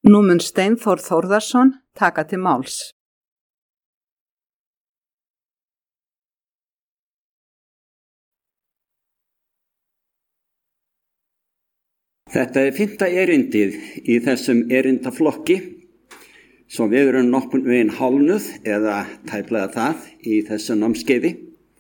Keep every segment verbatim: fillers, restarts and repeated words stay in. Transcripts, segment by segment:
Nú mun Steinþór Þórðarson taka til máls. Þetta er fimmta erindið í þessum erindaflokki, svo við erum nokkurn veginn hálfnuð eða tæplega það í þessu námskeiði.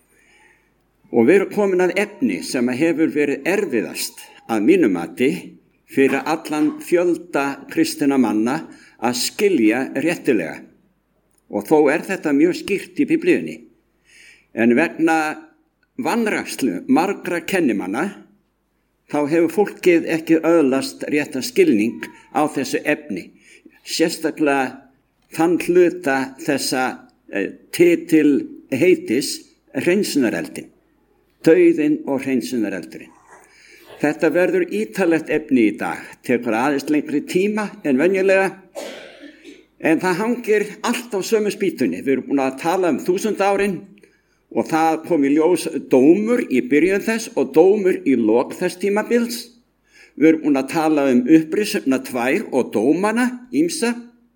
Og við erum komin að efni sem hefur verið erfiðast að mínu mati fyrir allan fjölda kristinna manna að skilja réttilega. Og þó er þetta mjög skýrt í Biblíunni. En vegna vanrækslu margra kennimanna þá hefur fólkið ekki öðlast rétta skilning á þessu efni. Sérstaklega þann hluta þessa eh, titil heitis hreinsunareldin. Dauðinn og hreinsunareldurinn. Þetta verður ítarlegt efni í dag, tekur aðeins lengri tíma en venjulega, en það hangir allt á sömu spýtunni. Við erum búin að tala um þúsund árin og það kom í ljós dómur í byrjun þess og dómur í lok þess tímabils. Við erum búin að tala um upprýsuna tvær og dómana, ýmsa.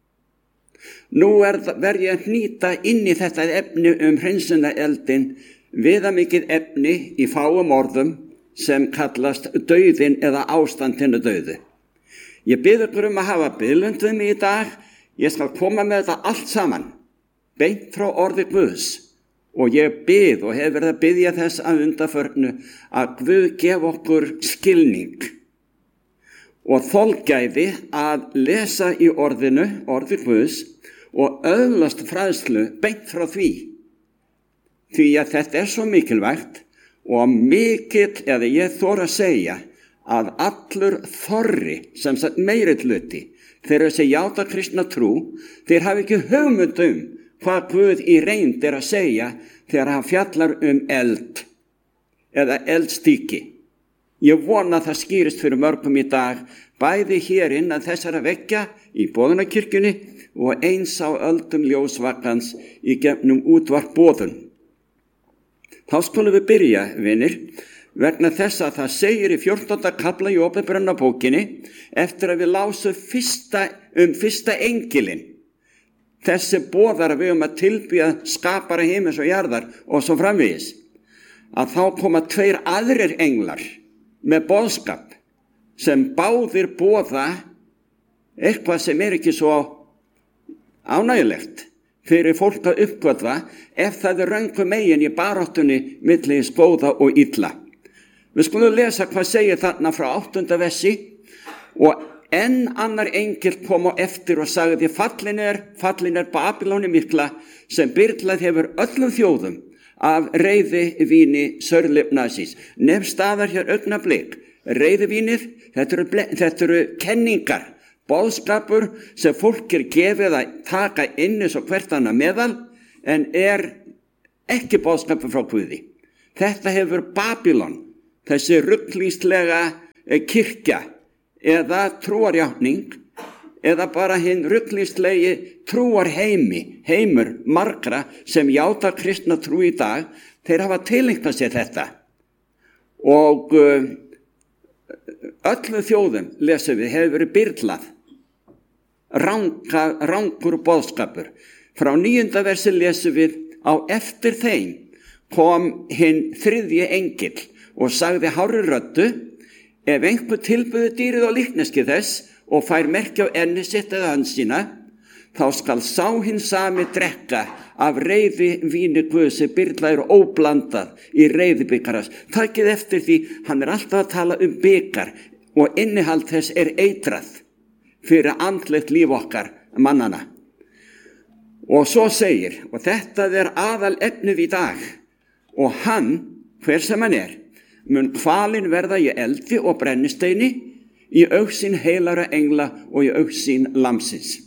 Nú verð ég að hnýta inn í þetta efni um hreinsunareldin viðamikið efni í fáum orðum sem kallast dauðinn eða ástandinu dauðu. Ég bið ykkur um að hafa biðlundum í dag. Ég skal koma með þetta allt saman, beint frá orði Guðs. Og ég bið og hef verið að biðja þess að undanförnu að Guð gef okkur skilning og þolgæði að lesa í orðinu, orði Guðs, og öðlast fræðslu beint frá því. Því að þetta er svo mikilvægt og mikill, eða ég þor að segja, að allur þorri, sem sagt meiri hluti, þegar þessi játa kristna trú, þeir hafi ekki hugmynd um hvað Guð í reynd er að segja þegar hann fjallar um eld eða eldstíki. Ég vona að það skýrist fyrir mörgum í dag, bæði hér innan þessara veggja í boðunarkirkjunni og eins á öldum ljósvakans í gegnum útvarp boðun. Þá skulum við byrja, vinir, vegna þess að það segir í fjórtánda kafla í Opinberunarbókinni eftir að við lásum fyrsta, um fyrsta engilinn. Þessi boðar að við um að tilbýða skapara himins og jarðar og svo framvegis. Að þá koma tveir aðrir englar með boðskap sem báðir boða eitthvað sem er ekki svo ánægilegt fyrir fólk að uppgötva ef það er röngu megin í baráttunni milli hins góða og illa. Við skulum lesa hvað segir þarna frá áttunda versi. Og enn annar engil kom á eftir og sagði: fallin er, fallin er Babylóni mikla sem byrlað hefur öllum þjóðum af reiðivíni Sörlifnasís. Nefn staðar hér augnablik. Reiðivínið, þetta eru, þetta eru kenningar. Boðskapur sem fólk er gefið að taka inn eins og hvert annað meðal, en er ekki boðskapur frá Guði. Þetta hefur Babylon, þessi rugglýslega kirkja eða trúarjátning, eða bara hinn rugglýslegi trúarheimi, heimur margra sem játa kristna trú í dag, þeir hafa tileinkað sér þetta. Og uh, öllu þjóðum, lesum við, hefur verið byrlað. Ranga, rangur boðskapur. Frá níunda versi lesum við: á eftir þeim kom hinn þriðji engill og sagði hárri röddu: ef einhver tilbyður dýrið og líkneski þess og fær merki á enni sitt eða hönd sína, þá skal sá hinn sami drekka af reiði víni Guðs sem byrlað er óblandað í reiðibikaras. Takið eftir því, hann er alltaf að tala um bikar og innihald þess er eitrað fyrir andlegt líf okkar mannana. Og svo segir, og þetta er aðal efnið í dag, og hann, hver sem hann er, mun hvalinn verða í eldi og brennisteini, í augsýn heilara engla og í augsýn lamsins.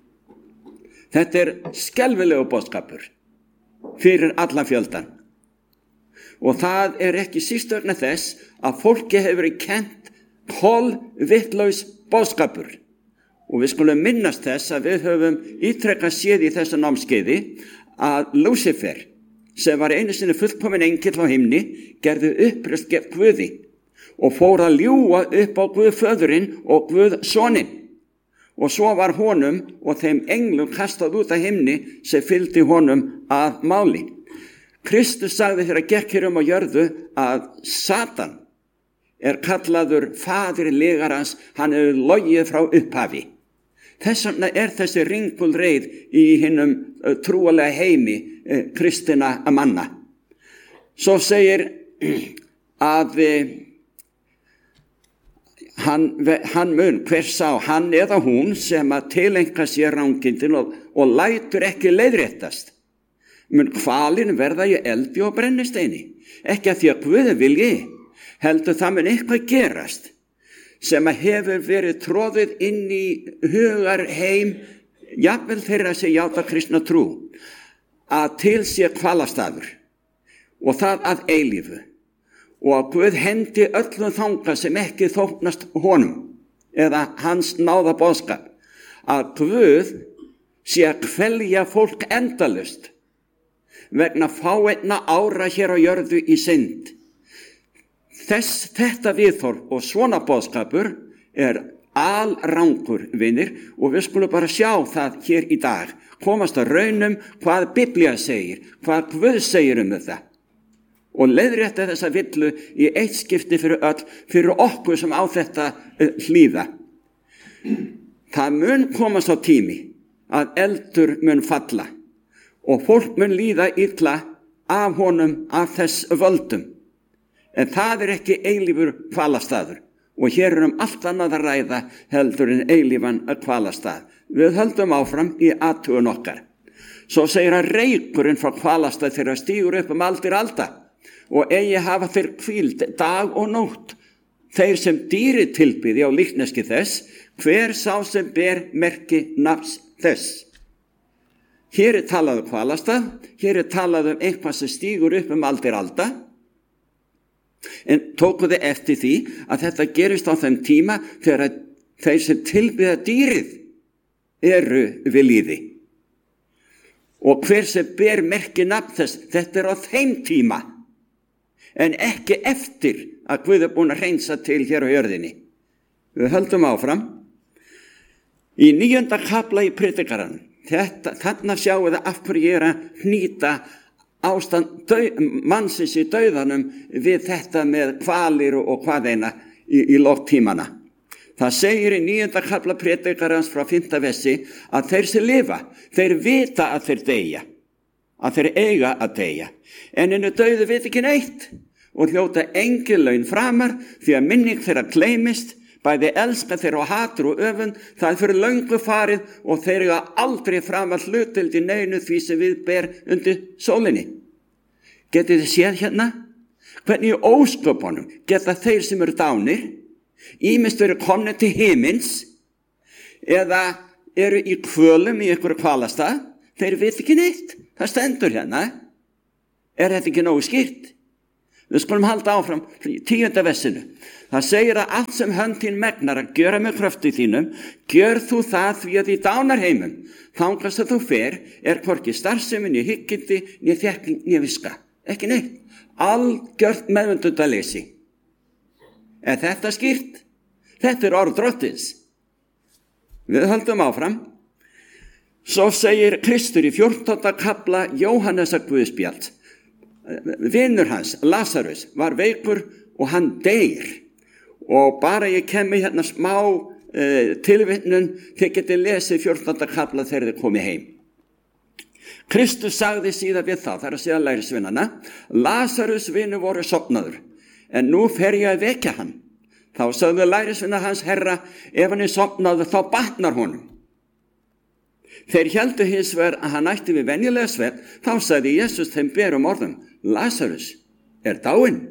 Þetta er skelfilegu boðskapur fyrir allan fjöldan. Og það er ekki síst vegna þess að fólki hefur verið kennt kolvitlaus boðskapur. Og við skulum minnast þess að við höfum ítrekkað séð í þessu námskeiði að Lúsifer, sem var einu sinni fullkominn engill á himni, gerði uppreist gegn Guði og fór að ljúga upp á Guð föðurinn og Guð soninn. og svo var honum og þeim englum kastað út af himni sem fylgdi honum að máli. Kristus sagði þegar gekk hér um á jörðu að Satan er kallaður faðir legarans, hann er logið frá upphafi. Þess vegna er þessi ringulreið í hinum trúalega heimi eh, kristina manna. Svo segir að eh, hann, hann mun, hver sá, hann eða hún sem að tilenga sér rangindin og, og lætur ekki leiðréttast, mun kvalin verða í eldi og brennisteini. Ekki að því að Guð vilji, heldur það mun eitthvað gerast sem að hefur verið tróðið inn í hugar heim, jafnvel þeirra sem játa kristna trú, að til sé kvalastafur og það að eilífu, og að Guð hendi öllum þanga sem ekki þóknast honum eða hans náða boðskap, að Guð sé að kvelja fólk endalaust vegna fáeinna ára hér á jörðu í synd. Þess, þetta viðhorf og svona boðskapur er alrangur, vinir, og við skulum bara sjá það hér í dag, komast að raunum hvað Biblía segir, hvað Guð segir um þetta, og leiðrétta þessa villu í eitt skipti fyrir öll, fyrir okkur sem á þetta uh, hlýða. Það mun komast á tími að eldur mun falla og fólk mun líða illa af honum af þess völdum. En það er ekki eilífur kvalastafur, og hér er um allt annað að ræða heldur en eilífan kvalastaf. Við höldum áfram í athugun okkar. Svo segir að reykurinn frá kvalastaf þeirra stígur upp um aldir alda, og eigi hafa þeir hvíld dag og nótt. Þeir sem dýri tilbyði á líkneski þess, hver sá sem ber merki nafns þess. Hér er talað um kvalastaf, hér er talað um eitthvað sem stígur upp um aldir alda. En tóku þið eftir því að þetta gerist á þeim tíma þegar þeir sem tilbyða dýrið eru við líði. Og hver sem ber merki nafn þess, þetta er á þeim tíma, en ekki eftir að Guð er búin að hreinsa til hér á jörðinni. Við höldum áfram. Í níunda kafla í Predikaranum, þetta, þarna sjáum við af hverju ég er að hnýta ástand döð, mannsins í dauðanum við þetta með kvalir og, og hvað eina í, í lóttímana. Það segir í níunda kafla Predikarans frá fimmta versi að þeir sem lifa, þeir vita að þeir deyja, að þeir eiga að deyja, en einu dauðu vita ekki neitt og hljóta engin laun framar því að minning þeirra gleymist, bæði elska þeirra og hatur og öfund, það er fyrir löngu farið og þeir eiga aldrei framar hlutdeild í neinu því sem við ber undir sólinni. Getið þið séð hérna? Hvernig í ósköpunum geta þeir sem eru dánir, ýmist eru komnir til himins eða eru í kvölum í einhverju kvalastað, þeir veit ekki neitt. Það stendur hérna. Er þetta ekki nógu skýrt? Við skulum halda áfram tíunda versinu. Það segir að allt sem hönd þín megnar að gjöra með kröftu þínum, gjör þú það því að í dánarheimum, þangast að þú fer, er hvorki starfsemi, né hyggindi, né þekking, né viska. Ekki neitt. Algjört meðvitundaleysi. Er þetta skýrt? Þetta er orð Drottins. Við höldum áfram. Svo segir Kristur í fjórtánda kafla Jóhannesar guðspjalls. Vinur hans, Lazarus, var veikur og hann deyr. Og bara ég kemur hérna smá uh, tilvitnun, þið getið lesið fjórtánda kafla þegar þið komið heim. Kristus sagði síðan við þá, það er að segja lærisveinana, Lazarus vinur voru sofnaður, en nú fer ég að vekja hann. Þá sagði lærisveinar hans, Herra, ef hann er sofnaður þá batnar honum. Þeir héldu hins vegar að hann ætti við venjulega svefn, þá sagði Jesús þeim berum orðum, Lazarus er dáinn.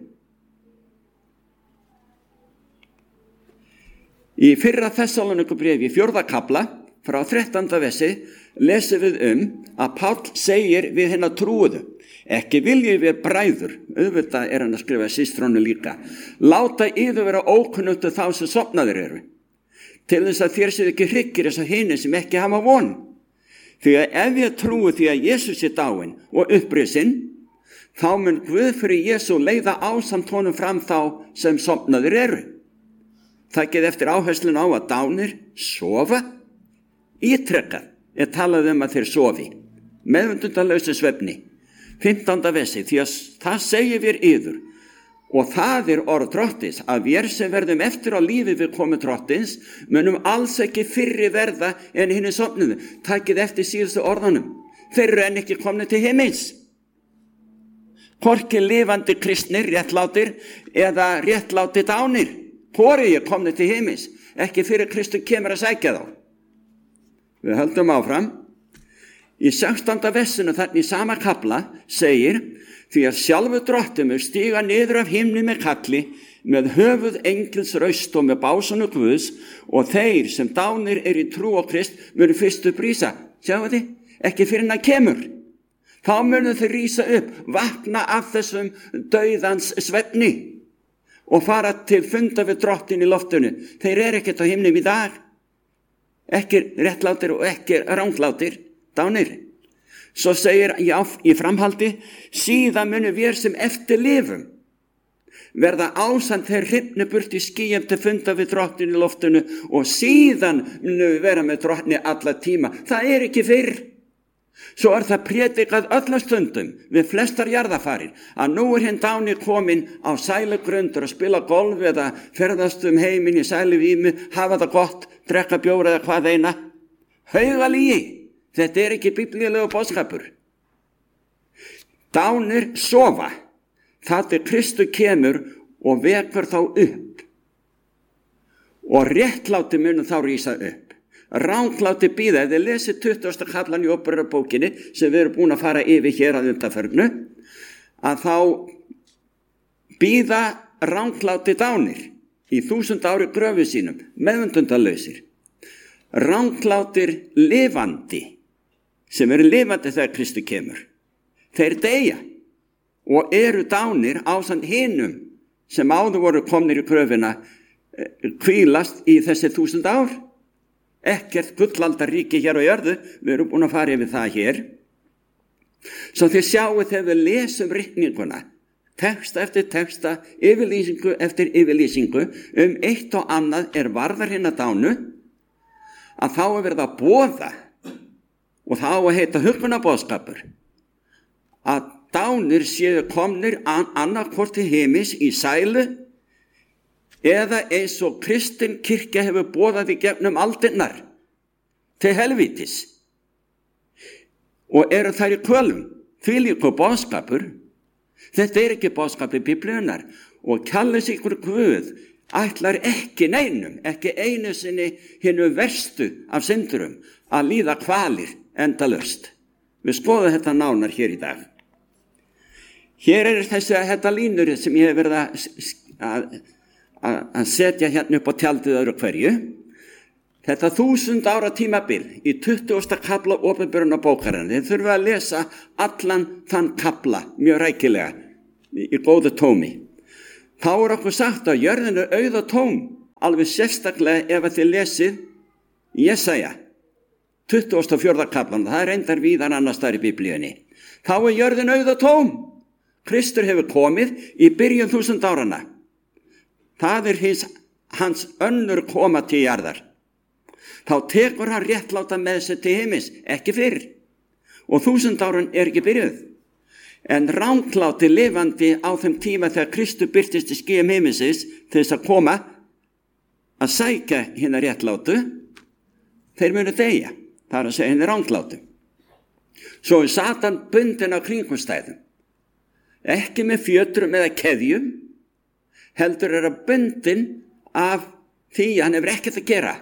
Í fyrra Þessalónikubréfi í fjórða kafla, frá þrettánda versi, lesum við um að Páll segir við hina trúuðu, ekki viljið við bræður, auðvitað er hann að skrifa systrónu líka, láta yður vera ókunnugtu þá sem sofnaðir eru, til þess að þér séu ekki hryggir þess að hinni sem ekki hafa von. Því að ef ég trúi því að Jesús er dáinn og upprisinn, þá mun Guð fyrir Jesú leiða ásamt honum fram þá sem sofnaðir eru. Það getur eftir áherslun á að dánir sofa ítrekkað er talað um að þeir sofi, meðvitundalausu svefni. fimmtánda versi, því að það segir við yður, og það er orð drottins, að vér sem verðum eftir á lífi við komu drottins, munum alls ekki fyrri verða en hinni sofnuðu. Takið eftir síðustu orðanum. Þeir eru enn ekki komni til himins. Hvorki lifandi kristnir, réttlátir, eða réttlátir dánir. Hvorki er komni til himins. Ekki fyrir Kristur kemur að sækja þá. Við höldum áfram. Í sextánda versinu þarna í sama kafla segir, því að sjálfur drottin mun stíga niður af himni með kalli, með höfuð engils raust og með básunu Guðs, og þeir sem dánir er í trú á Krist munu fyrst upp rísa. Sjáu þið? Ekki fyrir hann kemur. Þá munu þau rísa upp, vakna af þessum dauðans svefni og fara til funda við drottin í loftinu. Þeir eru ekkert á himnum í dag. Ekki réttlátir og ekki ranglátir, dánir. Svo segir í, í framhaldi, síðan munu við sem eftir lifum verða ásamt þeir hrifnu burt í skýjum til funda við drottin í loftinu og síðan munu við vera með drottni alla tíma. Það er ekki fyrr. Svo er það prédikað öllum stundum við flestar jarðafarir að nú er hinn dáni komin á sælugrundur að spila golf eða ferðast um heiminn í sæluvímu, hafa það gott, drekka bjóra eða hvað eina. Haugalígi, þetta er ekki biblíulegu boðskapur. Dánir sofa, það til Kristur kemur og vekur þá upp. Og réttláti munu þá rísa upp. Rangláti bíða, ef þið lesið tuttugasta kaflan í Óperubókinni sem við erum búin að fara yfir hér að undanförnu, að þá bíða rangláti dánir í þúsund ári gröfu sínum, meðvitundalausir. Ranglátir lifandi, sem eru lifandi þegar Kristur kemur. Þeir deyja og eru dánir ásamt hinum sem áður voru komnir í gröfina, hvílast í þessi þúsund ár. Ekkert gullaldarríki hér á jörðu, við erum búin að fara yfir það hér. Svo þið sjáu þegar við lesum ritninguna, texta eftir texta, yfirlýsingu eftir yfirlýsingu, um eitt og annað er varðar hinna dánu, að þá er verið að boða, og þá að heita huggunarboðskapur, að dánir séu komnir annarkvort til heimis í sælu, eða eins og kristin kirkja hefur boðað í gegnum aldirnar til helvítis og eru þær í kvölum. Þvílíkur boðskapur. Þetta er ekki boðskapur Biblíunnar og kallast ykkur Guð ætlar ekki neinum, ekki einu sinni hinu verstu af syndurum að líða kvalir endalaust. Við skoðum þetta nánar hér í dag. Hér er þessi þetta línur sem ég hef verið að, að að setja hérna upp á tjaldið öðru hverju. Þetta þúsund ára tímabil í tuttugasta kafla Opinberunarbókarinnar. Þið þurfa að lesa allan þann kafla mjög rækilega í, í góðu tómi. Þá er okkur sagt að jörðin er auð og tóm, alveg sérstaklega ef að þið lesið Jesaja tuttugasta og fjórða kaflan. Það er reyndar víðar annars þar í Biblíunni. Þá er jörðin auð og tóm. Kristur hefur komið í byrjun þúsund árana. Það er hins, hans önnur koma til jarðar. Þá tekur hann réttláta með sér til heimis, ekki fyrr. Og þúsund árun er ekki byrjuð. En rangláti lifandi á þeim tíma þegar Kristur birtist í skýjum heimisins til þess að koma að sækja hinna réttlátu, þeir munu deyja. Það er að segja henni ranglátu. Svo er Satan bundinn á kringumstæðum. Ekki með fjötrum eða keðjum, heldur er að bundin af því að hann hefur ekkert að gera.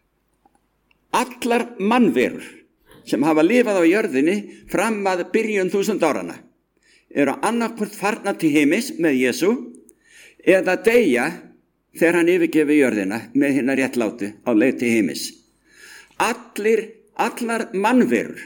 Allar mannverur sem hafa lifað á jörðinni fram að byrjun þúsund árana eru annarkvort farna til heimis með Jesú eða deyja þegar hann yfirgefi jörðina með hinna réttlátu á leið til heimis. Allir, allar mannverur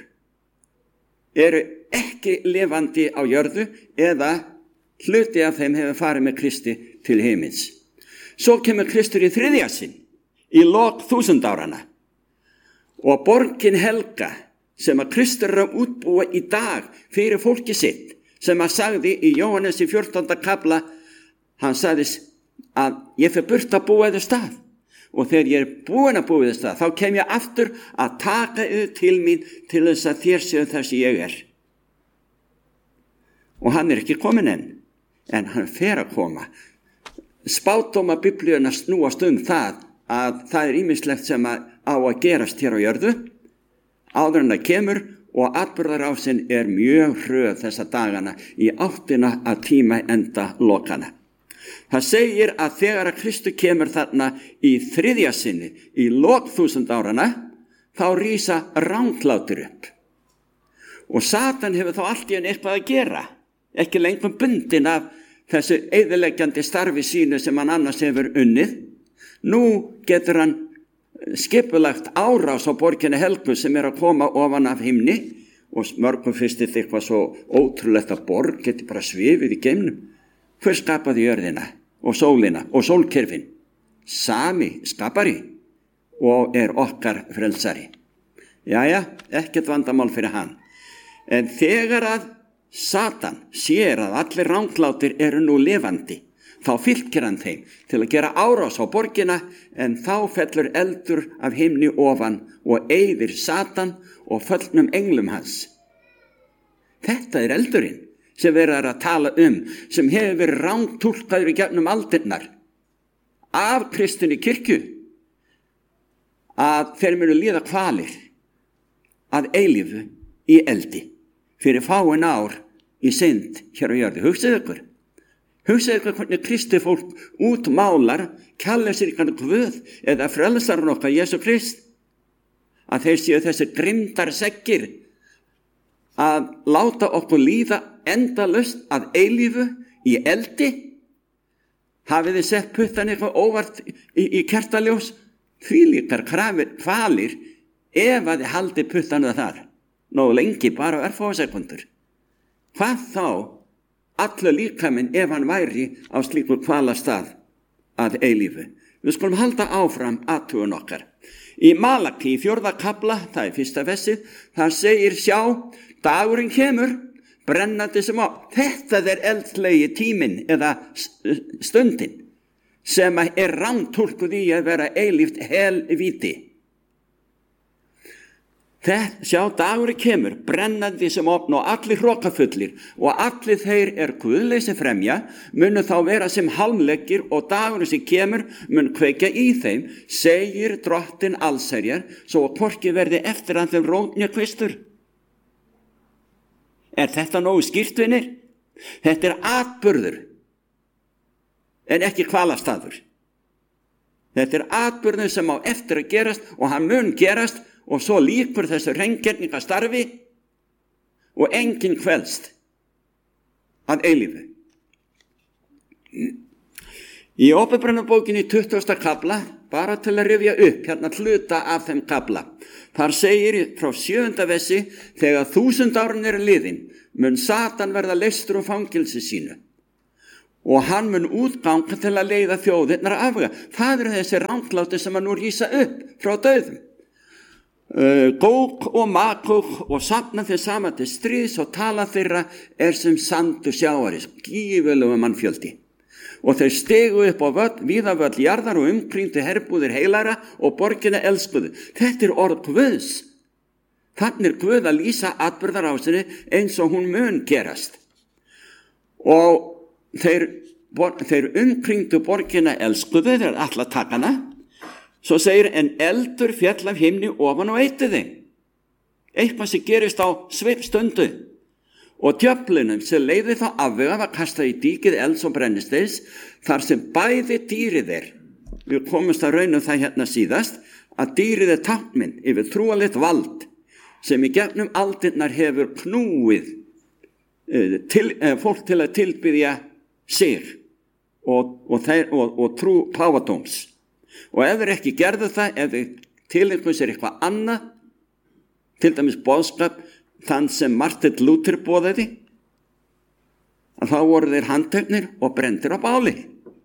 eru ekki lifandi á jörðu eða hluti af þeim hefur farið með Kristi til heimins. Svo kemur Kristur í þriðja sinn, í lok þúsund árana. Og borgin helga, sem að Kristur er að útbúa í dag fyrir fólki sitt, sem að sagði í Jóhannes í fjórtánda kafla, hann sagði að ég fer burt að búa eða stað. og þegar ég er búin að búið þess að þá kem ég aftur að taka yfir til mín til þess að þér séu þess að ég er. Og hann er ekki komin enn, en hann fer að koma. Spádóma Biblíuna snúast um það að það er ýmislegt sem að á að gerast hér á jörðu, áður en það kemur, og atburðarásin er mjög hröð þessa dagana í áttina að tíma enda lokana. Það segir að þegar að Kristu kemur þarna í þriðja sinni, í lok þúsund árana, þá rísa ranglátur upp. Og Satan hefur þá allt í enn eitthvað að gera, ekki lengur bundin af þessu eyðileggjandi starfi sínu sem hann annars hefur unnið. Nú getur hann skipulagt árás á borginni Helgu sem er að koma ofan af himni, og mörgum finnst þetta eitthvað svo ótrúlegt að borg geti bara svifið í geimnum. Hver skapaði jörðina og sólina og sólkerfin? Sami skapari og er okkar frelsari. Jæja, ekkert vandamál fyrir hann. En þegar að Satan sér að allir ranglátir eru nú lifandi, þá fylgir hann þeim til að gera árás á borgina, en þá fellur eldur af himni ofan og eyðir Satan og föllnum englum hans. Þetta er eldurinn sem verið er að tala um, sem hefur verið rangtúlkaður í gegnum aldirnar af kristinni kirkju, að þeir munu líða kvalir að eilífu í eldi fyrir fáin ár í synd hér á jörðu. Hugsið ykkur. Hugsið ykkur hvernig kristi fólk útmálar, kallar sér ykkur Guð eða frelsarinn okkar Jesú Krist, að þeir séu þessir grimmdar seggir að láta okkur líða endalaust að eilífu í eldi. Hafið þið sett puttan eitthvað óvart í, í kertaljós? Þvílíkar kvalir ef að þið haldið puttan þar nógu lengi, bara örfáa sekundur. Hvað þá allur líkaminn ef hann væri á slíkur kvalastað að eilífu? Við skulum halda áfram athugun okkar. Í Malaki, í fjórða kafla, það er fyrsta versið, það segir: sjá, dagurinn kemur, brennandi sem á. Þetta er eldlegi tíminn eða stundin sem er rangtúlkuð í að vera eilíft helvíti. Þetta, sjá, dagurinn kemur, brennandi sem opn og allir hrókafullir og allir þeir er guðleysi fremja, munu þá vera sem halmleggir, og dagurinn sem kemur mun kveikja í þeim, segir drottin allsherjar, svo að hvorki verði eftir að þeim rótnja kvistur. Er þetta nógu skýrt, vinir? Þetta er atburður, en ekki kvalastaður. Þetta er atburður sem á eftir að gerast, og hann mun gerast, og svo líkur þessu hreingerningastarfi og enginn kvelst að eilífu. Í Åpenbarunarbókinni tuttugasta kafla, bara til að rifja upp hérna hluta af þeim kafla, þar segir frá sjöunda versi: þegar þúsund árin eru liðin, mun Satan verða leystur úr fangelsi sínu, og hann mun útganga til að leiða þjóðirnar afvega. Það eru þessi rangláti sem að nú rísa upp frá dauðum. Uh, Góg og Magog, og safna þeir saman til stríðs, og tala þeirra er sem sandur sjávaris, gífurlegum mannfjöldi. Og þeir stegu upp á völl, víða völl jarðar og umkringdu herbúðir heilara og borgina elskuðu. Þetta er orð Guðs. Þannig er Guð að lýsa atburðarásinni eins og hún mun gerast. Og þeir, þeir umkringdu borgina elskuðu, þeir alla takana. Svo segir: en eldur fjall af himni ofan og eitti þeim. Eitthvað sem gerist á svipstundu. Og djöflunum sem leiði þá afvega var kastað í díkið elds og brennisteins, þar sem bæði dýrið er. Við komumst að raunum það hérna síðast, að dýrið er táknmynd yfir trúarlegt vald sem í gegnum aldirnar hefur knúið til, fólk til að tilbiðja sig og, og, þeir, og, og trú páfadóms. Og ef þeir ekki gerðu það, ef þeir tileinkuðu sér eitthvað annað, til dæmis boðskap þann sem Martin Luther boðaði, að þá voru þeir handteknir og brenndir á báli.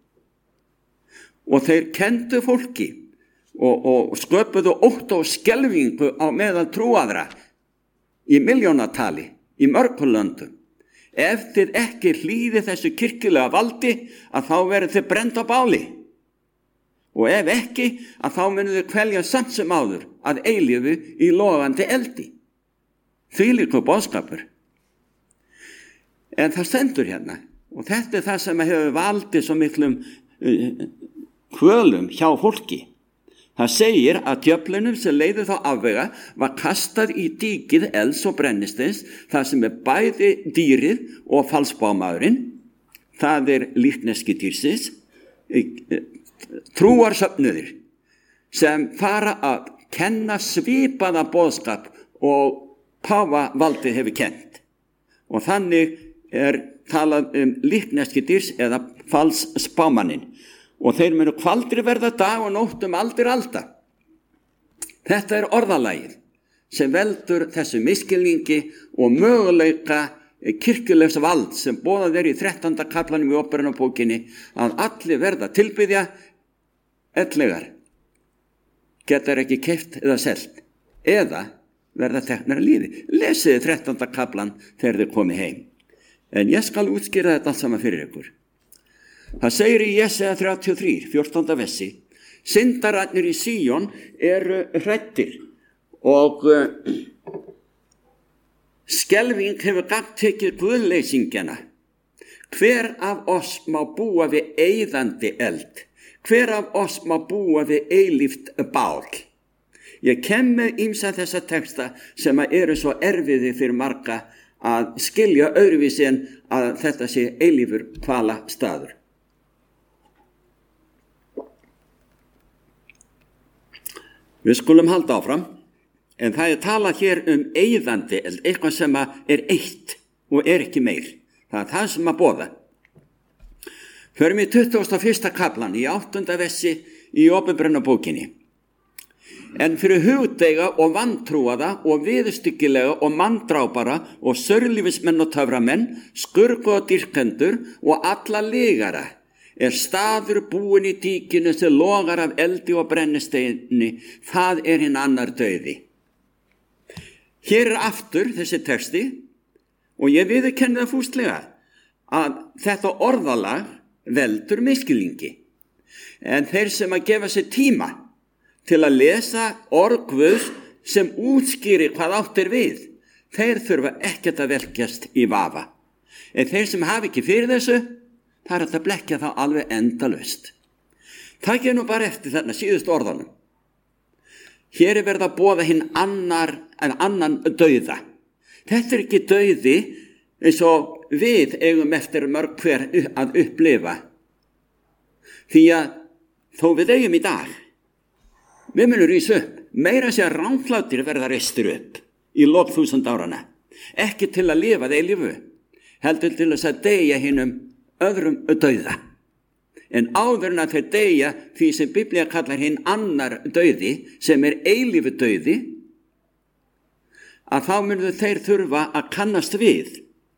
Og þeir kenndu fólki og, og sköpuðu ótta og skelfingu á meðal trúaðra í milljónatali, í mörgum löndum. Ef þið ekki hlýði þessu kirkjulega valdi, að þá verið þið brennd á báli. Og ef ekki, að þá munum þau kvelja samt sem áður að eilífu í logandi eldi. Þvílíkur boðskapur. En það stendur hérna, og þetta er það sem hefur valdið svo miklum uh, kvölum hjá fólki. Það segir að djöflunum sem leiði þá afvega var kastað í dýkið elds og brennisteins, það sem er bæði dýrið og falsbámaðurinn, það er líkneski dýrsins, trúarsöfnuðir sem fara að kenna svipaða boðskap og páfavaldið hefur kennt. Og þannig er talað um líkneski dýrs eða falsspámaninn. Og þeir munu kvaldri verða dag og nótt um aldir alda. Þetta er orðalagið sem veldur þessu misskilningi og möguleika kirkjulegs vald sem boðað er í þrettánda kaflanum í Óperunarbókinni að allir verða tilbiðja, ellegar getur ekki keypt eða selt eða verða teknar að lífi. Lesiði þrettánda kaflan þegar þið komið heim. En ég skal útskýra þetta allt saman fyrir ykkur. Það segir í Jesaja þrjátíu og þrjú, fjórtánda versi, syndararnir í Síón eru hræddir og uh, skelfing hefur gagntekið guðleysingjana. Hver af oss má búa við eyðandi eld? Hver af oss má búa við eilíft bál? Ég kem með ýmsa þessa texta sem eru svo erfiði fyrir marga að skilja öðruvísi en að þetta sé eilífur kvala staður. Við skulum halda áfram, en það er talað hér um eyðandi eld, eitthvað sem er eitt og er ekki meir. Það er það sem að boða. Förum í tuttugasta og fyrsta kaflan í áttunda versi í Opinberunarbókinni. En fyrir hugdeiga og vantrúaða og viðurstyggilega og manndrápara og sörlífismenn og töframenn, skurku og dýrkendur og alla lygara er staður búin í dýkinu sem logar af eldi og brennisteini, það er hinn annar dauði. Hér er aftur þessi texti og ég viðurkenni það fúslega að þetta orðalag veldur misskilningi. En þeir sem að gefa sér tíma til að lesa orð Guðs sem útskýri hvað átt er við, þeir þurfa ekkert að velkjast í vafa. En þeir sem hafa ekki fyrir þessu, það er að blekja þá alveg endalaust. Takið nú bara eftir þarna síðust orðanum. Hér er verið að boða hinn annar, en annan dauða. Þetta er ekki dauði eins og við eigum eftir mörg hver að upplifa. Því að þó við eigum í dag, við munum rísa upp, meira sé að ranglátir verða reistir upp í lok þúsund árana. Ekki til að lifa þeir lífu, heldur til þess að deyja hinum öðrum dauða. En áður en að þeir deyja því sem Biblía kallar hinn annar dauði, sem er eilífu dauði, að þá munum þeir þurfa að kannast við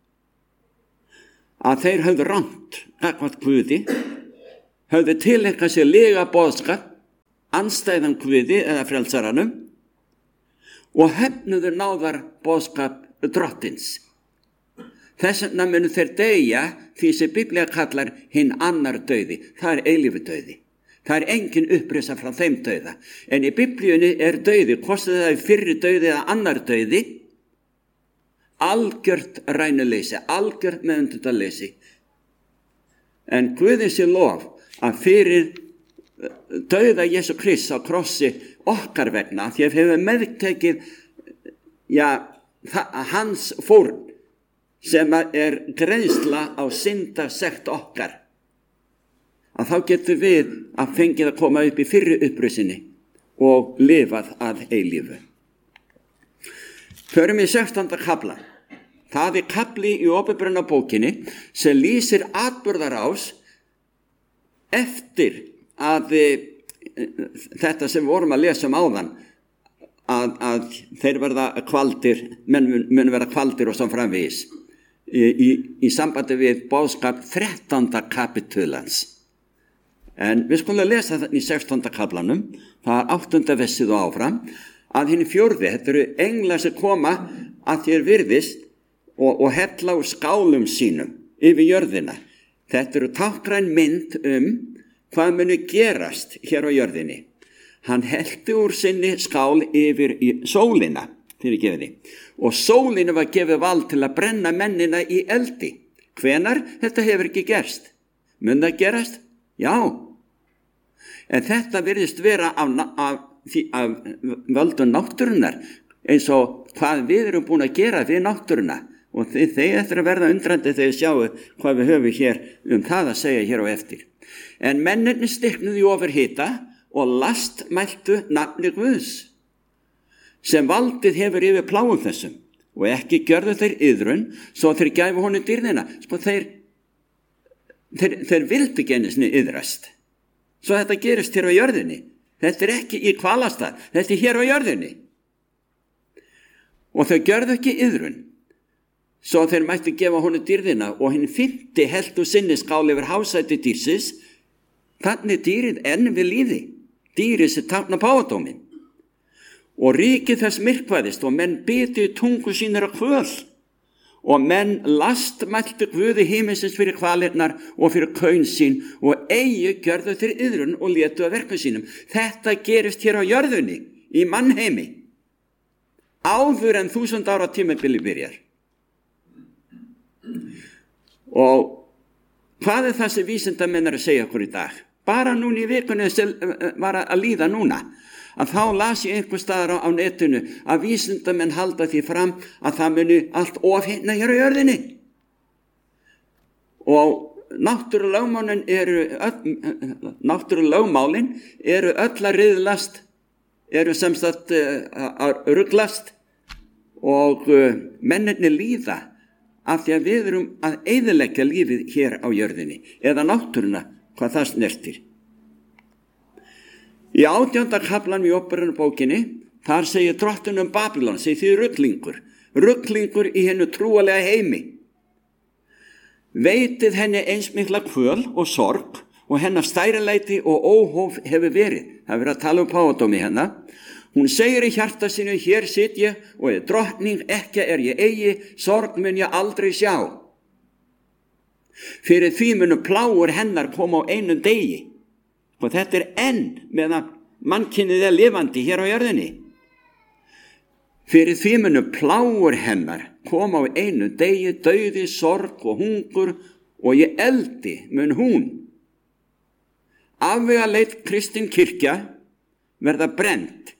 að þeir höfðu rangt gagnvart Guði, höfðu tileinkað sér lega boðskap, andstæðan Guði eða frelsaranum og hefnuðu náðar boðskap drottins. Þess vegna munu þeir deyja því sem Biblía kallar hinn annar dauði. Það er eilífu dauði. Það er engin upprisa frá þeim dauða. En í Biblíunni er dauði, hvort það er fyrri dauði eða annar dauði, algjört rænuleysi, algjört meðundurleysi. En Guði sé lof að fyrir dauða Jesú Krists á krossi okkar vegna, því að við hefum meðtekið ja, hans fórn, sem er greiðsla á syndasekt okkar, að þá getur við að fengið að koma upp í fyrri upprisinni og lifað að eilífu. Förum í sextánda kafla. Það er kafli í Opinberunarbókinni sem lýsir atburðarás eftir að e, þetta sem vorum að lesa um áðan, að, að þeir verða kvaldir, menn mun verða kvaldir og svo framvegis. Í, í, í sambandi við boðskap þrettánda kapitulans. En við skulum lesa þetta í sextánda kaflanum, það er áttunda versið og áfram, að hinn fjórði, þetta eru englar sem koma að þér virðist og, og hella úr skálum sínum yfir jörðina. Þetta eru tákgræn mynd um hvað muni gerast hér á jörðinni. Hann hellti úr sinni skál yfir í sólina, fyrir gefiði, og sólinu var gefið vald til að brenna mennina í eldi. Hvenar? Þetta hefur ekki gerst. Mun það gerast? Já. En þetta virðist vera af, af, af völdun náttúrunnar, eins og hvað við erum búin að gera við náttúruna. Og þeir, þeir eftir að verða undrandi þegar sjáu hvað við höfum hér um það að segja hér á eftir. En mennirni stiknuðu í ofurhita og lastmæltu nafni Guðs, sem valdið hefur yfir pláum þessum, og ekki gjörðu þeir iðrun, svo þeir gæfu honum dýrðina. Svo þeir, þeir, þeir vildu gennisni iðrast. Svo þetta gerist hér á jörðinni. Þetta er ekki í kvalastað, þetta er hér á jörðinni. Og þau gjörðu ekki iðrun, svo þeir mættu gefa honum dýrðina, og hinn fimmti heldu sinni skál yfir hásæti dýrsins. Þannig dýrið enn við líði, dýrið sem tákna páfadóminn. Og ríkið þess myrkvaðist, og menn bitu tungu sínir á kvöl, og menn lastmæltu Guði himinsins fyrir kvalirnar og fyrir kaun sín, og eigi gjörðu þeir iðrun og létu að verkum sínum. Þetta gerist hér á jörðunni, í mannheimi, áður en þúsund ára tímabili byrjar. Og hvað er það sem vísindamenn er að segja okkur í dag? Bara núna í vikunni sem var að líða núna, að þá las ég einhver staðar á, á netinu að vísindamenn halda því fram að það muni allt ofhinna hér á jörðinni. Og náttúrulögmálin eru öll, náttúrulögmálin eru öll að riðlast, eru sem sagt að ruglast, og mennirni líða af því að við erum að eyðileggja lífið hér á jörðinni, eða náttúruna, hvað það snertir. Í átjánda kaflanum í Óperunarbókinni, þar segir drottinn um Babylon, segir því ruglingur, ruglingur í hennu trúalega heimi. Veitið henni eins mikla kvöl og sorg, og hennar stærilæti og óhóf hefur verið. Það er verið að tala um páfadómi hennar. Hún segir í hjarta sínu, hér sit ég og er drottning, ekki er ég eigi, sorg mun ég aldrei sjá. Fyrir því munu pláur hennar koma á einu degi. Og þetta er enn meðan mannkynið er lifandi hér á jörðinni. Fyrir því munu pláur hennar koma á einu degi, dauði, sorg og hungur, og í eldi mun hún. Afvegaleit kristin kirkja verða brennd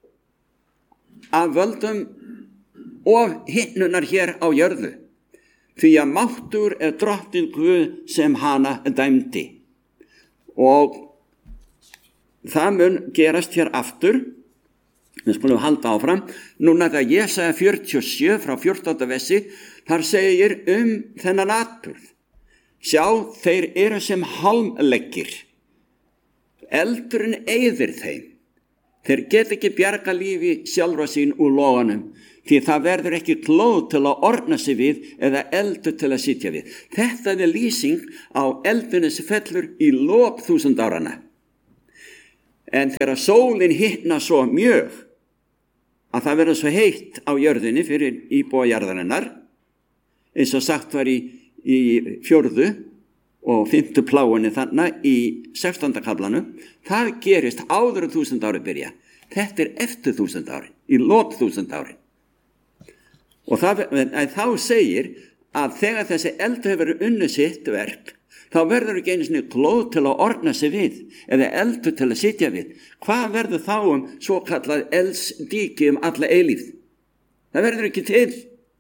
af völdum og hinnunar hér á jörðu, því að máttur er drottinn Guð sem hana dæmdi. Og það mun gerast hér aftur, við skulum halda áfram, núna þegar Jesaja fjörutíu og sjö frá fjórtánda versi, þar segir um þennan atburð. Sjá, þeir eru sem hálmleggir, eldurinn eyðir þeim. Þeir get ekki bjarga lífi sjálfra sín úr loganum, því það verður ekki glóð til að orna sig við eða eldur til að sitja við. Þetta er lýsing á eldunni sem fellur í lok þúsund árana. En þegar sólin hitna svo mjög að það verður svo heitt á jörðinni fyrir íbúa jarðarinnar, eins og sagt var í, í fjórðu og fimmtu pláunni þannig í sextánda kaflanum, það gerist áður en þúsund ári byrja. Þetta er eftir þúsund ári, í lok þúsund ári. Og það, þá segir að þegar þessi eldur hefur unnið sitt verk, þá verður ekki einu sinni glóð til að orna sig við, eða eldur til að sitja við. Hvað verður þá um svo kallað eldsdíki um alla eilífð? Það verður ekki til.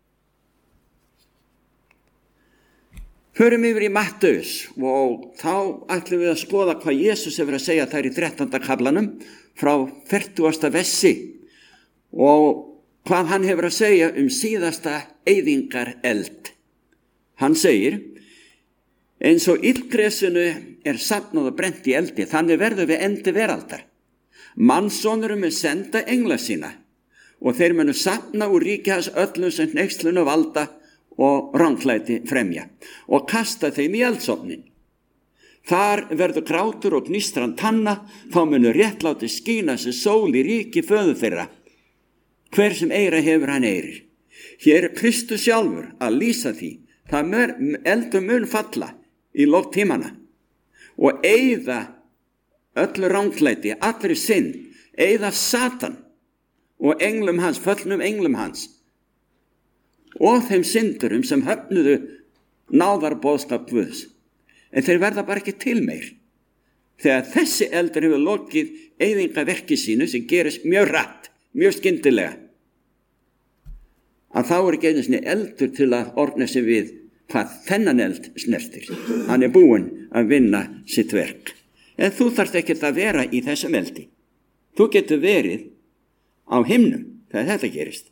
Förum yfir í Mattheus, og þá ætlum við að skoða hvað Jesús hefur að segja þær í þrettánda kaflanum frá fertugasta versi, og hvað hann hefur að segja um síðasta eyðingar eld. Hann segir, eins og illgresinu er safnað og brent í eldi, þannig verður við endi veraldar. Mannssonurinn mun senda engla sína, og þeir munu safna úr ríki hans öllum sem hneykslun og valda og ranglæti fremja, og kasta þeim í eldsofnin. Þar verður grátur og gnistran tanna, þá munu réttláti skína sem sól í ríki föður þeirra. Hver sem eira hefur hann eirir. Hér er Kristus sjálfur að lýsa því, það eldur mun falla í lok tímana og eyða öllu ranglæti, allri synd, eyða Satan og englum hans, föllnum englum hans og þeim syndurum sem höfnuðu náðarboðskap Guðs. En þeir verða bara ekki til meir. Þegar þessi eldur hefur lokið eyðingaverki sínu sem gerist mjög rætt, mjög skyndilega, að þá er ekki einu sinni eldur til að orna sig við hvað þennan eld snertir. Hann er búinn að vinna sitt verk. En þú þarft ekkert að vera í þessum eldi. Þú getur verið á himnum þegar þetta gerist.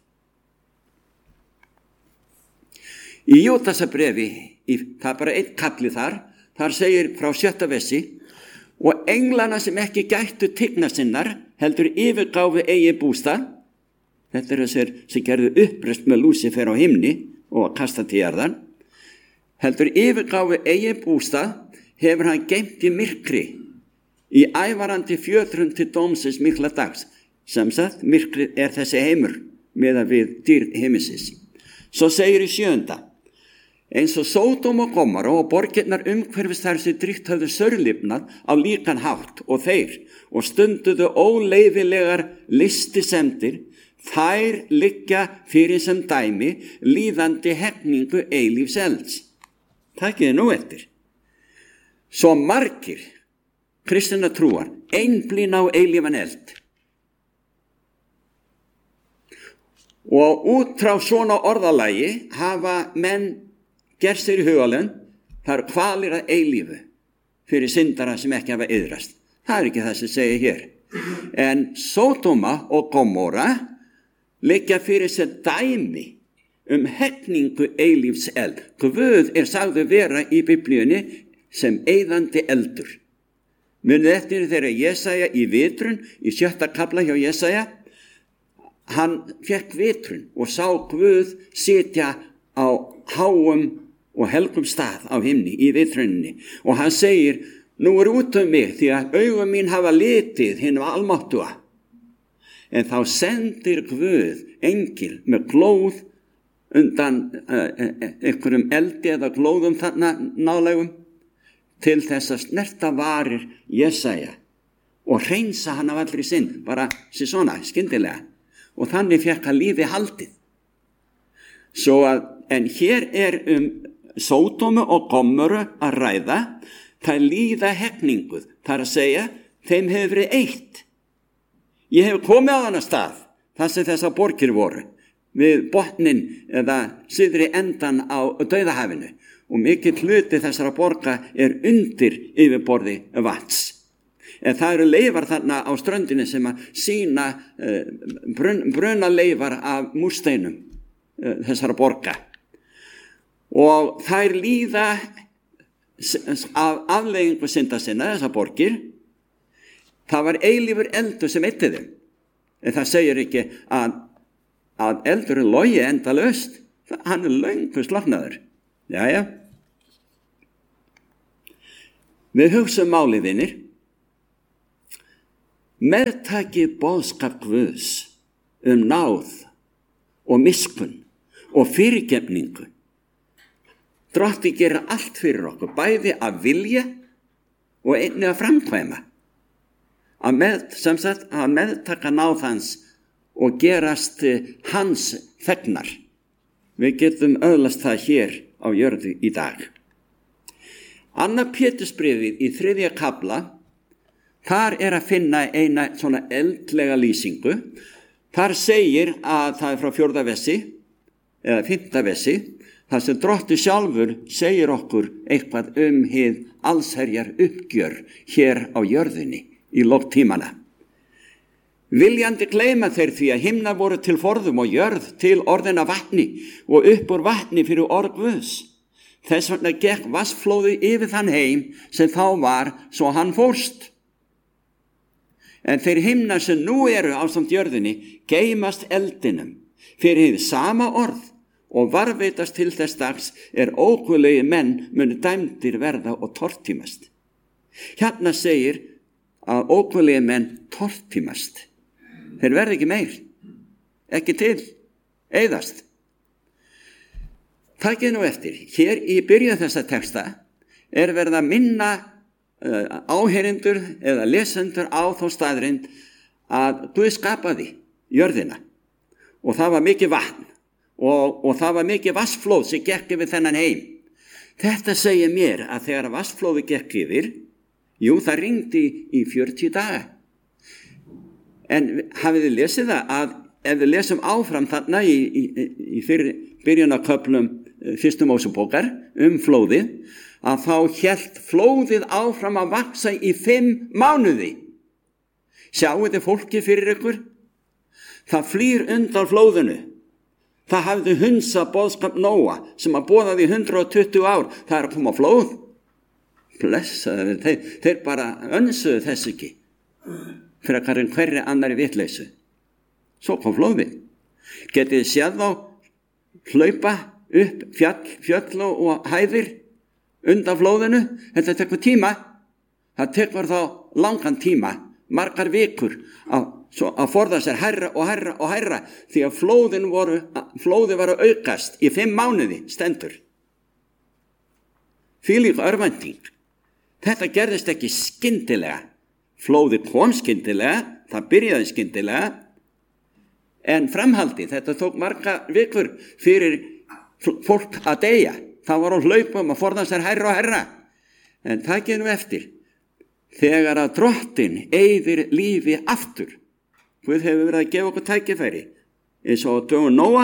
Í Jódasarbrefi, það er bara einn kapli þar, þar segir frá sjötta versi, og englana sem ekki gættu tigna sinnar, heldur yfirgáfu eigi bústað. Þetta er þessir sem gerðu uppreist með Lúsifer á himni og kasta til jarðar. Heldur yfirgáfu eigi bústað, hefur hann geymt í myrkri, í ævarandi fjötrun til dómsins mikla dags. Sem sagt, myrkrið er þessi heimur, meðan við dýrð himmisins. Svo segir í sjöunda, eins og Sódóm og Gomorra og borgirnar umhverfis þar sem drygt höfðu saurlifnað á líkan hátt og þeir og stunduðu óleifilegar listisemdir, þær liggja fyrir sem dæmi líðandi hegningu eilífs elds. Takið nú eftir. Svo margir kristinna trúar einblína á eilífan eld. Og út frá svona orðalagi hafa menn gerð sér í hugalön, það eru kvalir að eilífu fyrir syndara sem ekki hafa iðrast. Það er ekki það sem segir hér. En Sódóma og Gomorra liggja fyrir sér dæmi um hegningu eilífs eld. Guð er sagður vera í Biblíunni sem eyðandi eldur. Munið eftir þegar Jesaja í vitrun, í sjötta kafla hjá Jesaja, hann fékk vitrun og sá Guð sitja á háum og helgum stað á himni í vitruninni og hann segir, nú er út um mig því að augum mín hafa litið hinn almáttuga. En þá sendir Guð engil með glóð undan uh, einhverjum eldi eða glóðum þarna nálægum til þess að snerta varir Jesaja og hreinsa hann af allri synd, bara sér svona, skyndilega. Og þannig fékk hann lífi haldið. Svo að, en hér er um Sódómu og Gomorru að ræða, það líða hegninguð, það er að segja, þeim hefur verið eitt. Ég hef komið á þannig stað, þar sem þessar borgir voru, við botnin eða syðri endan á Dauðahafinu og mikill hluti þessara borga er undir yfirborði vatns. En það eru leifar þarna á ströndinni sem að sýna uh, brun, bruna leifar af múrsteinum uh, þessara borga. Og þær líða af afleiðingu synda sinna, þessar borgir. Það var eilífur eldur sem eitti þeim. En það segir ekki að, að eldurinn logi endalaust. Hann er löngu sloknaður. Jæja. Við hugsum málið, vinir. Meðtakið boðskap Guðs um náð og miskunn og fyrirgefningu. Drottinn gerir allt fyrir okkur, bæði að vilja og einnig að framkvæma. Að með, sem sagt, að meðtaka náð hans og gerast hans þegnar. Við getum öðlast það hér á jörðu í dag. Annar Pétursbréfið í þriðja kafla, þar er að finna eina svona eldlega lýsingu. Þar segir að það er frá fjórða versi, eða fimmta versi, þar sem Drottinn sjálfur segir okkur eitthvað um hið allsherjar uppgjör hér á jörðinni í lok tímana. Viljandi gleyma þeir því að himnar voru til forðum og jörð til orðina vatni og upp úr vatni fyrir orð Guðs. Þess vegna gekk vatnsflóði yfir þann heim sem þá var svo hann fórst. En þeir himnar sem nú eru ásamt jörðinni geymast eldinum fyrir hið sama orð og varveitast til þess dags er óguðlegir menn munu dæmdir verða og tortímast. Hérna segir að óguðlegir menn tortímast. Þeir verða ekki meir, ekki til, eyðast. Takið nú eftir, hér í byrjun þessa texta er verið að minna áheyrendur eða lesendur á þá staðreind að Guð skapaði jörðina og það var mikið vatn og, og það var mikið vatnsflóð sem gekk yfir þennan heim. Þetta segir mér að þegar vatnsflóði gekk yfir, jú, það ringdi í fjörutíu daga. En hafið þið lesið það að ef við lesum áfram þarna í, í, í fyrir, byrjunarköflum fyrstu Mósebókar um flóðið, að þá hélt flóðið áfram að vaksa í fimm mánuði. Sjáu þið fólki fyrir ykkur? Það flýr undan flóðinu. Það hafði hunsað boðskap Nóa sem að boðaði í hundrað tuttugu ár. Það er að koma flóð. Blessaður, þeir, þeir bara önsuðu þess ekki. Fyrir að hverjum hverri annari vitleysu. Svo kom flóðið. Getið þið séð þá hlaupa upp fjall, fjöll og hæðir undan flóðinu? Þetta tekur tíma. Það tekur þá langan tíma, margar vikur að Svo að forða sér hærra og hærra og hærra því að flóðin voru, flóði var að aukast í fimm mánuði stendur. Þvílík örvænting. Þetta gerðist ekki skyndilega. Flóði kom skyndilega, það byrjaði skyndilega, en framhaldi, þetta tók marga vikur fyrir fólk að deyja. Það var á hlaupum að forða sér hærra og hærra. En það genum eftir. Þegar að Drottinn eyðir lífi aftur, Guð hefur verið að gefa okkur tækifæri eins og á dögum Nóa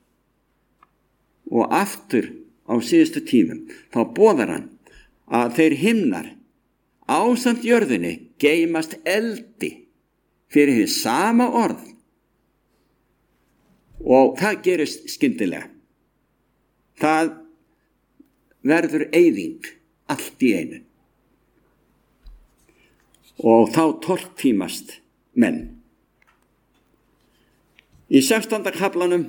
og aftur á síðustu tímum. Þá boðar hann að þeir himnar ásamt jörðinni geymast eldi fyrir hið sama orð og það gerist skyndilega. Það verður eyðing allt í einu og þá tortímast menn. Í sextánda kaflanum,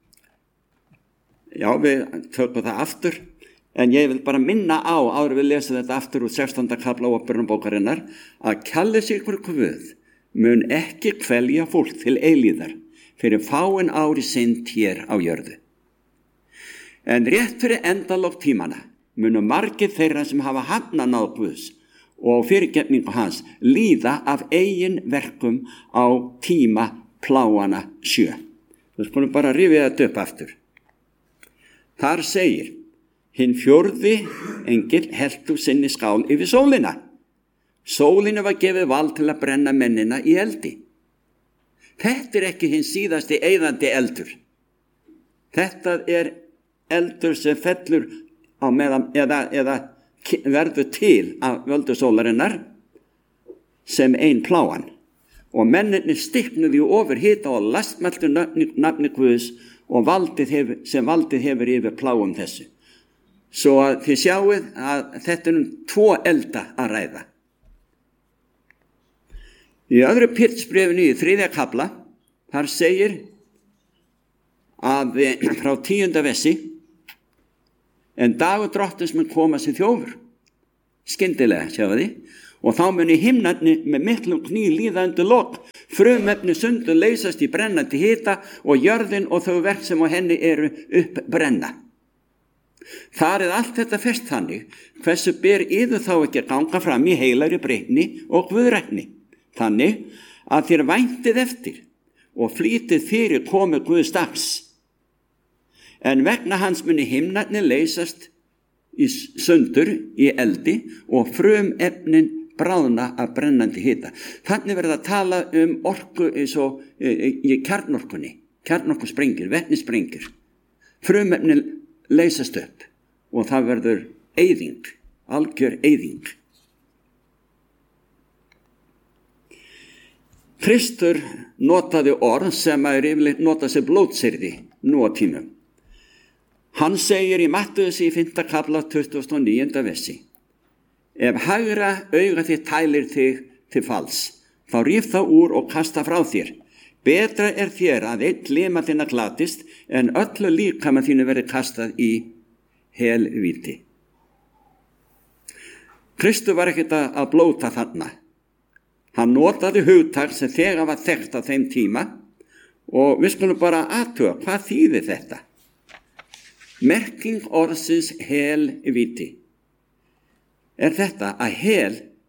já við tökum það aftur, en ég vil bara minna á, áður við lesum þetta aftur úr sextánda kafla Åpenbarabókarinnar, að kallið ykkur Guð mun ekki kvelja fólk til eilíðar fyrir fáin ári synd hér á jörðu. En rétt fyrir endalok tímana munu margir þeirra sem hafa hafnað náð Guðs og fyrirgefningu hans líða af eigin verkum á tíma pláana sjö. Þú skulum bara rifja þetta upp aftur. Þar segir, hinn fjórði engil heltu sinni skál yfir sólina. Sólinu var gefið vald til að brenna mennina í eldi. Þetta er ekki hinn síðasti eyðandi eldur. Þetta er eldur sem fellur á meðan eða, eða verður til af völdu sólarinnar sem ein pláan. Og mennirnir stiknuði ofur hita og lastmæltu nafni Guðs og valdið hefur, sem valdið hefur yfir pláum þessu. Svo að þið sjáuð að þetta er um tvo elda að ræða. Í öðru Pétursbréfinu í þriðja kafla, þar segir að frá tíunda versi, en dagur Drottins mun koma sem þjófur. Skyndilega, sjáu þið. Og þá muni himnarnir með miklum kný líða undir lok, frumefni sundur leysast í brennandi hita og jörðin og þau verk sem á henni eru upp brenna. Þar er allt þetta fest þannig, hversu ber yður þá ekki að ganga fram í heilagri breytni og guðrækni, þannig að þér væntið eftir og flýtið fyrir komu Guðs dags. En vegna hans muni himnarnir leysast í sundur í eldi og frumefnin bráðna af brennandi hita. Þannig verður að tala um orku eins og í kjarnorkunni, kjarnorkusprengir, vetnisprengir. Frumefnin leysast upp og það verður eyðing, algjör eyðing. Kristur notaði orð sem er yfirleitt notað sem blótsyrði nú á tímum. Hann segir í Mattheus í fimmta kafla tuttugasta og níunda versi, ef hægra auga þitt tælir þig til falls, þá ríf það úr og kasta frá þér. Betra er þér að einn lima þinna glatist en öllu líkama þínu verið kastað í helvíti. Kristur var ekkert að blóta þarna. Hann notaði hugtak sem þegar var þekkt á þeim tíma og við skulum bara athuga hvað þýðir þetta. Merking orðsins helvíti er þetta að hel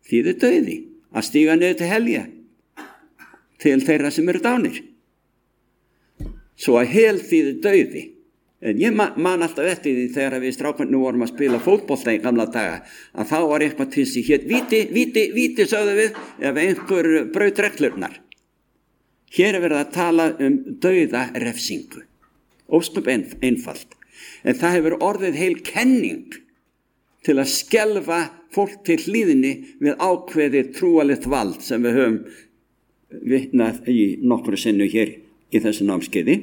þýðir dauði, að stíga niður til helja, til þeirra sem eru dánir. Svo að hel þýðir dauði. En ég man, man alltaf eftir því þegar við strákarnir vorum að spila fótbolta í gamla daga, að þá var eitthvað til sig hér, víti, víti, víti, sögðu við, ef einhver braut reglurnar. Hér er verið að tala um dauða refsingu. Ósköp einfalt. En það hefur orðið heil kenning til að skelfa fólk til hlýðinni við ákveðið trúalegt vald sem við höfum vitnað í nokkru sinnu hér í þessu námskeiði.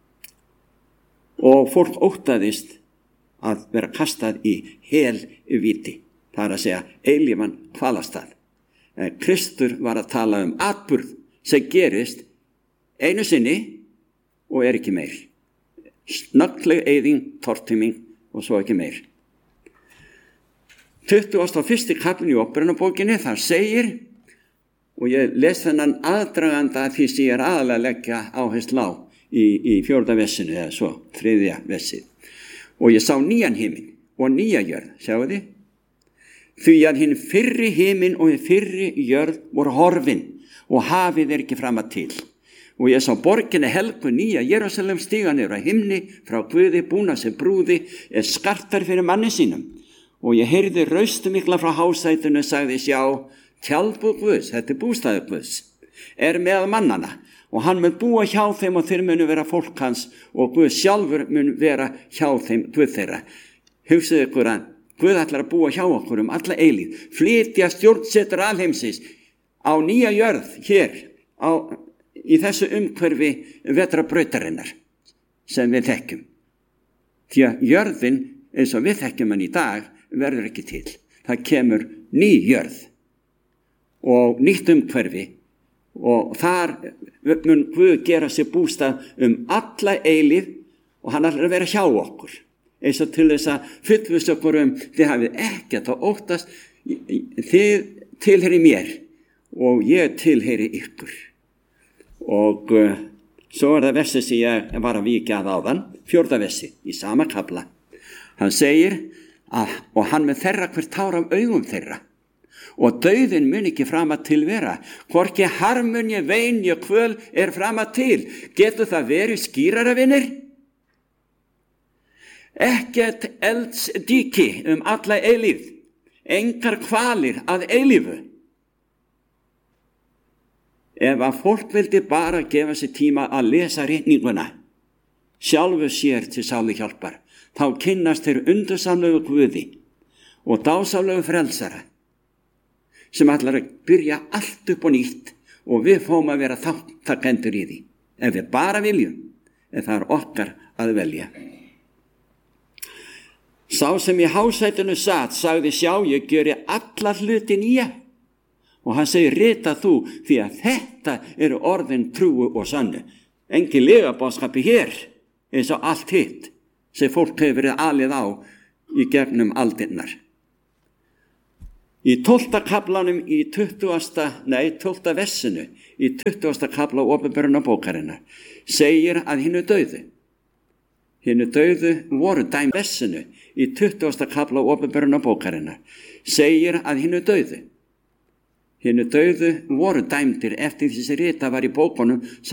Og fólk óttaðist að vera kastað í hel viti. Það er að segja eilífan hvalastað. En Kristur var að tala um atburð sem gerist einu sinni og er ekki meir. Snöggleg eyðing, tortíming og svo ekki meir. tuttugasta og fyrsti kaflinn í Óperunarbókinni, þar segir, og ég les þennan aðdraganda því sem ég er aðalega að leggja áherslu á í, í fjórða vessinu eða svo, þriðja vessið. Og ég sá nýjan himinn og nýja jörð, sjáu þið? Því að hinn fyrri himinn og hinn fyrri jörð voru horfin og hafið er ekki fram að til. Og ég sá borginni helgu nýja Jerúsalem stíga niður að himni frá Guði, búna sem brúði, er skartar fyrir manni sínum. Og ég heyrði raustu mikla frá hásætinu, sagði, sjá, tjaldbúð Guðs, þetta er bústaður Guðs, er með mannana, og hann mun búa hjá þeim og þeir munu vera fólk hans og Guð sjálfur mun vera hjá þeim Guð þeirra. Hugsaðu ykkur að Guð ætlar að búa hjá okkur um alla eilíð, flytja stjórnsetur alheimsins á nýja jörð hér á, í þessu umhverfi vetrarbrautarinnar sem við þekkjum. Því að jörðin eins og við þekkjum hann í dag verður ekki til. Það kemur ný jörð og nýtt umhverfi og þar mun Guð gera sér bústað um alla eilíð og hann ætlar að vera hjá okkur. Eins og til þess að fullvissa okkur um þið hafið ekkert að óttast, þið tilheyri mér og ég tilheyri ykkur. Og uh, svo er það versi sem ég var að víkja að áðan, fjórða versi í sama kafla. Hann segir að, og hann mun þerra hvert tár af augum þeirra og dauðin mun ekki fram að til vera, hvorki harmun ég vein ég kvöl er fram að til. Getur það verið skýrara, vinir? Ekkert eldsdýki um alla eilíf, engar kvalir að eilífu. Ef að fólk vildi bara gefa sér tíma að lesa ritninguna, sjálfu sér til sálu hjálpar, þá kynnast þeir undursamlegu Guði og dásamlegu frelsara sem ætlar að byrja allt upp og nýtt og við fáum að vera þáttakendur í því. Ef við bara viljum, en það er okkar að velja. Sá sem í hásætinu sat, sagði, sjá, ég gjöri alla hluti nýja. Og hann segir, rita þú, því að þetta eru orðin trúu og sannu. Engin legabóðskapi hér, eins og allt hitt, sem fólk hefur verið alið á í gegnum aldirnar. Í tólfta kaflanum í tuttugasta, nei, tólfta vessinu, í tuttugasta kafla Opinberunarbókarinnar, segir að hinnu dauðu. Hinnu dauðu voru dæm vessinu í tuttugasta kafla Opinberunarbókarinnar, segir að hinnu dauðu. Hinnu dauðu voru dæmdir eftir því sem rita var í bókunum